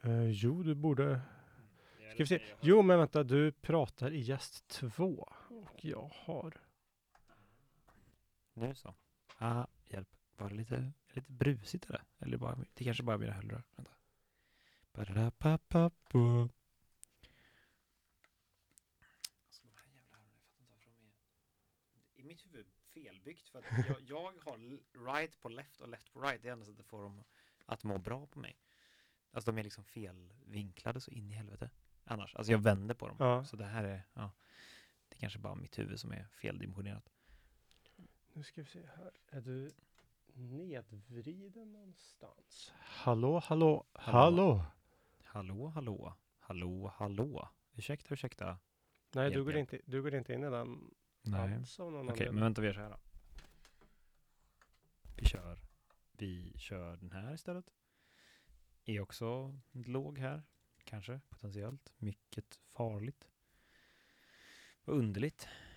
Jo, du borde... Jag Ska vi se. jag har- Jo, men vänta, du pratar i gäst 2. Och jag har... Nu så. Hjälp. Var det lite brusigt eller? Eller bara, det kanske bara är mina hörlurar. Vänta. Ba-da-da-pa-pa-pa. Alltså de här jävla hörlurarna, jag fattar inte varför de är... I mitt huvud felbyggt för att jag har right på left och left på right. Det är enda sättet att få dem att må bra på mig. Alltså de är liksom felvinklade så in i helvete. Annars, alltså jag vänder på dem. Ja. Så det här är, det är kanske bara mitt huvud som är feldimensionerat. Nu ska vi se här. Är du nedvriden någonstans? Hallå, hallå, hallå. Hallå. Ursäkta. Nej, Hjälp, hjälp. du går inte in i den Nej. alls av någon Okej, anledning. men vänta, vi gör så här då. Vi kör den här istället. Är också låg här. Kanske, potentiellt. Mycket farligt. Vad underligt.